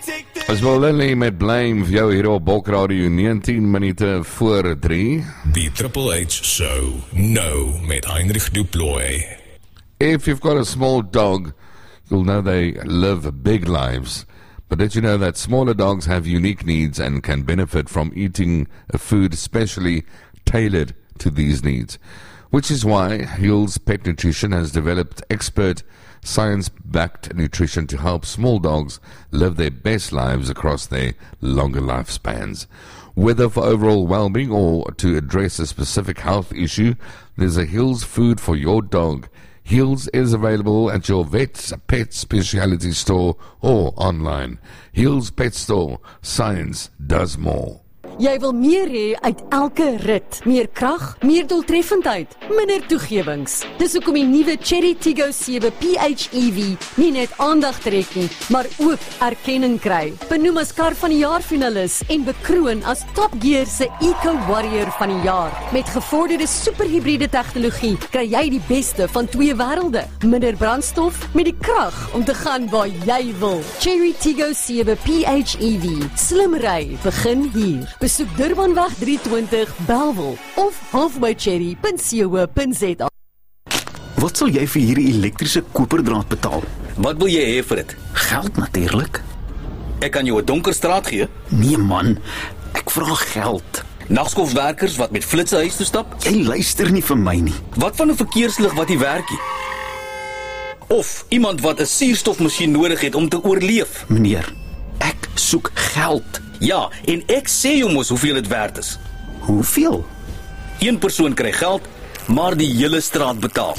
As wel Lily met Blame vir jou hier op Bulk Radio 19 minute voor 3. Die Triple H Show, no, met Heinrich Duploy. If you've got a small dog, you'll know they live big lives. But did you know that smaller dogs have unique needs and can benefit from eating a food specially tailored to these needs? Which is why Hills Pet Nutrition has developed expert science-backed nutrition to help small dogs live their best lives across their longer lifespans. Whether for overall well-being or to address a specific health issue, there's a Hills food for your dog. Hills is available at your vet's pet specialty store or online. Hills Pet Store. Science does more. Jy wil meer hê uit elke rit. Meer krag, meer doeltreffendheid, minder toegewings. Dis hoekom die nuwe Chery Tiggo 7 PHEV nie net aandag trek nie, maar ook erkenning kry. Benoem as kar van die jaar finalis en bekroon as Top Gear se Eco Warrior van die jaar. Met gevorderde superhybride tegnologie kry jy die beste van twee wêrelde. Minder brandstof met die krag om te gaan waar jy wil. Chery Tiggo 7 PHEV. Slim ry begin hier. Besoek Durbanweg 320 Bellville of halfbycherry.co.za. Wat sal jy vir hierdie elektriese koperdraad betaal? Wat wil jy hê vir dit? Geld natuurlik. Ek kan jou 'n donker straat gee. Nee man, ek vra geld. Nagskofwerkers wat met flitsse huis toe stap? Jy luister nie vir my nie. Wat van 'n verkeerslig wat nie werk nie? Of iemand wat 'n suurstofmasjien nodig het om te oorleef? Meneer, ek soek geld. Ja, en ek sê jou mos hoeveel dit werd is. Hoeveel? Een persoon kry geld, maar die hele straat betaal.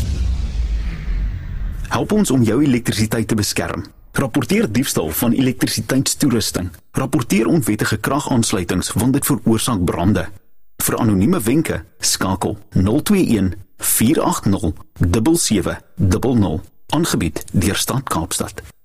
Help ons om jou elektrisiteit te beskerm. Rapporteer diefstal van elektrisiteitstoerusting. Rapporteer onwettige kragaansluitings want dit veroorsaak brande. Vir anonieme wenke, skakel 021 480 7700. Aangebied deur Stad Kaapstad.